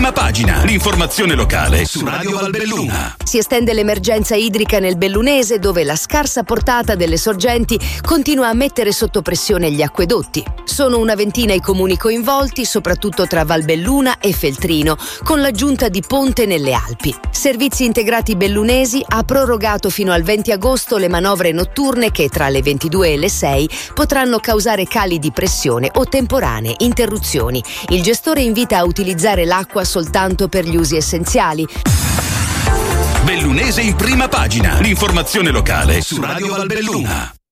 prima pagina. L'informazione locale su Radio Valbelluna. Si estende l'emergenza idrica nel Bellunese, dove la scarsa portata delle sorgenti continua a mettere sotto pressione gli acquedotti. Sono una ventina i comuni coinvolti, soprattutto tra Valbelluna e Feltrino, con l'aggiunta di Ponte nelle Alpi. Servizi Integrati Bellunesi ha prorogato fino al 20 agosto le manovre notturne che tra le 22 e le 6 potranno causare cali di pressione o temporanee interruzioni. Il gestore invita a utilizzare l'acqua soltanto per gli usi essenziali. Bellunese in prima pagina. L'informazione locale su Radio Valbelluna.